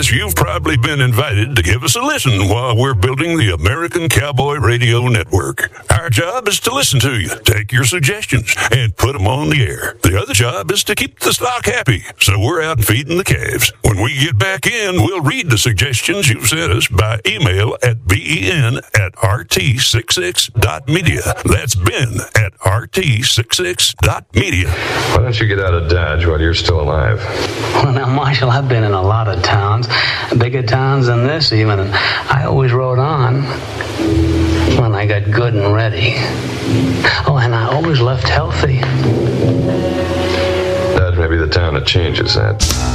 guess you've probably been invited to give us a listen while we're building the American Cowboy Radio Network. Our job is to listen to you, take your suggestions, and put them on the air. The other job is to keep the stock happy, so we're out feeding the calves. When we get back in, we'll read the suggestions you've sent us by email at ben@rt66.media. That's ben@rt66.media. Why don't you get out of Dodge while you're still alive? Well, now, Marshall, I've been in a lot of towns, bigger towns than this even, and I always rode on when I got good and ready. Oh, and I always left healthy. Dodge may be the town that changes that.